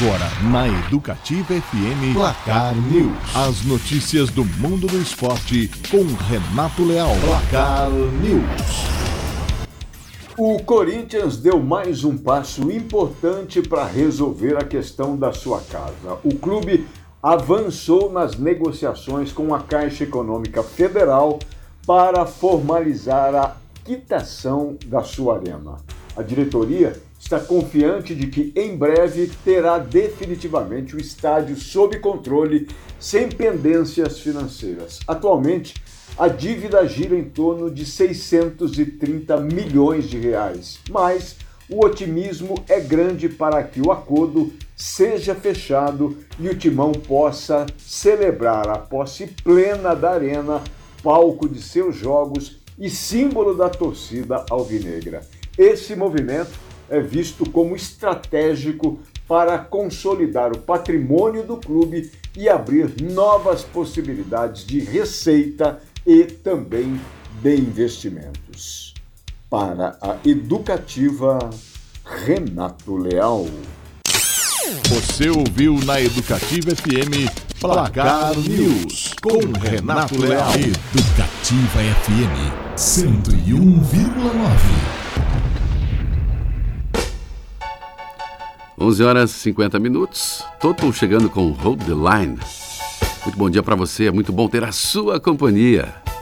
Agora, na Educativa FM, Placar News. As notícias do mundo do esporte com Renato Leal. Placar News. O Corinthians deu mais um passo importante para resolver a questão da sua casa. O clube avançou nas negociações com a Caixa Econômica Federal para formalizar a quitação da sua arena. A diretoria está confiante de que em breve terá definitivamente o estádio sob controle, sem pendências financeiras. Atualmente, a dívida gira em torno de 630 milhões de reais, mas o otimismo é grande para que o acordo seja fechado e o Timão possa celebrar a posse plena da arena, palco de seus jogos e símbolo da torcida alvinegra. Esse movimento é visto como estratégico para consolidar o patrimônio do clube e abrir novas possibilidades de receita e também de investimentos. Para a Educativa, Renato Leal. Você ouviu na Educativa FM Placar News com Renato Leal. Educativa FM 101,9. 11h50. Toto chegando com Hold the Line. Muito bom dia para você, é muito bom ter a sua companhia.